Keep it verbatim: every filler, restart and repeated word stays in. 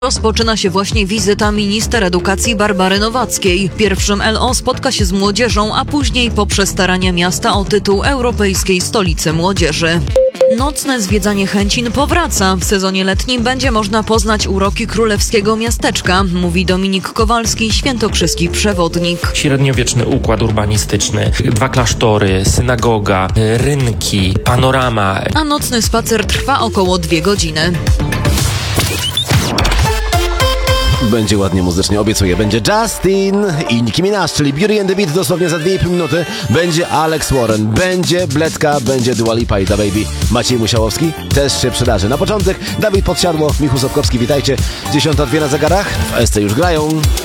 Rozpoczyna się właśnie wizyta minister edukacji Barbary Nowackiej. Pierwszym L O spotka się z młodzieżą, a później poprze starania miasta o tytuł Europejskiej Stolicy Młodzieży. Nocne zwiedzanie Chęcin powraca. W sezonie letnim będzie można poznać uroki królewskiego miasteczka, mówi Dominik Kowalski, świętokrzyski przewodnik. Średniowieczny układ urbanistyczny, dwa klasztory, synagoga, rynki, panorama. A nocny spacer trwa około dwie godziny. Będzie ładnie muzycznie, obiecuję. Będzie Justin i Nicki Minaj, czyli Beauty and the Beat dosłownie za dwie i pół minuty. Będzie Alex Warren, będzie Bledka, będzie Dua Lipa i Da Baby. Maciej Musiałowski też się przydarzy. Na początek Dawid Podsiadło, Michał Sapkowski, witajcie. Dziesiąta dwie na zegarach, w S C już grają.